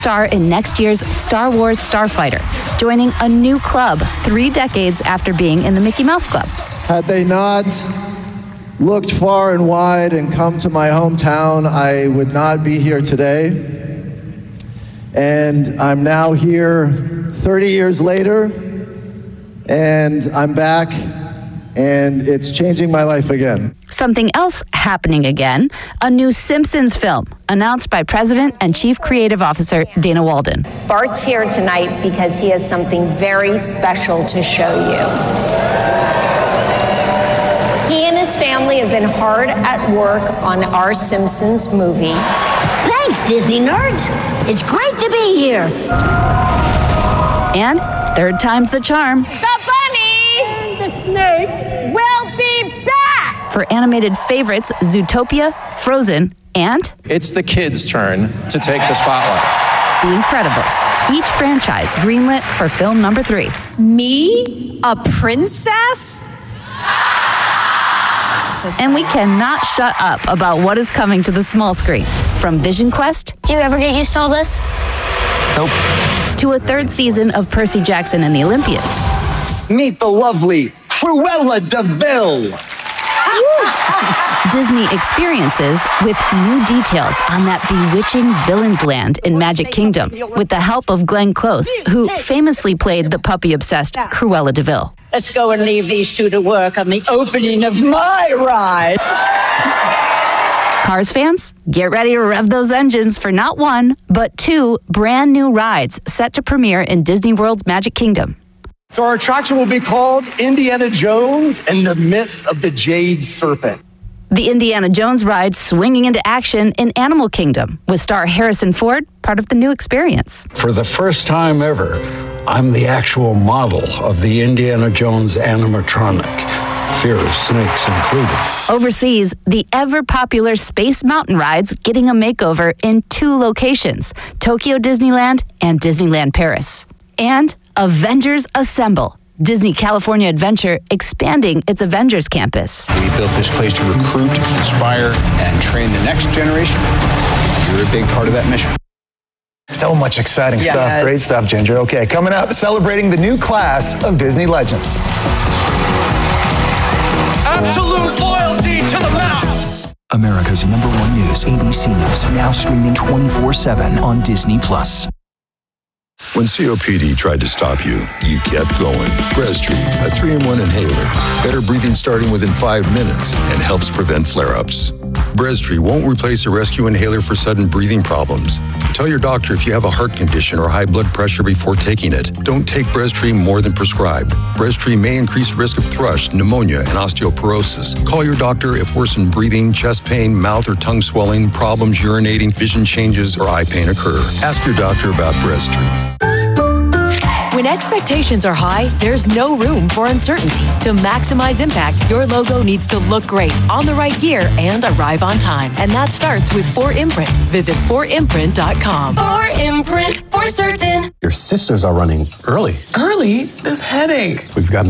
Star in next year's Star Wars Starfighter, joining a new club 3 decades after being in the Mickey Mouse Club. Had they not looked far and wide and come to my hometown, I would not be here today. And I'm now here 30 years later, and I'm back, and it's changing my life again. Something else happening again, a new Simpsons film announced by President and Chief Creative Officer Dana Walden. Bart's here tonight because he has something very special to show you. He and his family have been hard at work on our Simpsons movie. Thanks, Disney nerds. It's great to be here. And third time's the charm. The bunny and the snake will be back! For animated favorites, Zootopia, Frozen, and it's the kids' turn to take the spotlight. The Incredibles. Each franchise greenlit for film number 3. Me? A princess? And we cannot shut up about what is coming to the small screen. From Vision Quest. Do you ever get used to all this? Nope. To a 3rd season of Percy Jackson and the Olympians. Meet the lovely Cruella de Vil. Disney experiences with new details on that bewitching villain's land in Magic Kingdom with the help of Glenn Close, who famously played the puppy-obsessed Cruella de Vil. Let's go and leave these two to work on the opening of my ride. Cars fans, get ready to rev those engines for not 1, but 2 brand new rides set to premiere in Disney World's Magic Kingdom. So our attraction will be called Indiana Jones and the Myth of the Jade Serpent. The Indiana Jones ride swinging into action in Animal Kingdom with star Harrison Ford, part of the new experience. For the first time ever, I'm the actual model of the Indiana Jones animatronic, fear of snakes included. Overseas, the ever-popular Space Mountain rides getting a makeover in 2 locations, Tokyo Disneyland and Disneyland Paris. And Avengers Assemble, Disney California Adventure expanding its Avengers campus. We built this place to recruit, inspire, and train the next generation. You're a big part of that mission. So much exciting stuff. Great stuff, Ginger. Okay, coming up, celebrating the new class of Disney legends. Absolute loyalty to the mouse. America's #1 news, ABC News, now streaming 24/7 on Disney+. When COPD tried to stop you, you kept going. Breztri, a 3-in-1 inhaler. Better breathing starting within 5 minutes and helps prevent flare-ups. Breztri won't replace a rescue inhaler for sudden breathing problems. Tell your doctor if you have a heart condition or high blood pressure before taking it. Don't take Breztri more than prescribed. Breztri may increase risk of thrush, pneumonia, and osteoporosis. Call your doctor if worsened breathing, chest pain, mouth or tongue swelling, problems urinating, vision changes, or eye pain occur. Ask your doctor about Breztri. When expectations are high, there's no room for uncertainty. To maximize impact, your logo needs to look great, on the right gear, and arrive on time. And that starts with 4imprint. Visit 4imprint.com. 4imprint, for certain. Your sisters are running early. Early? This headache. We've got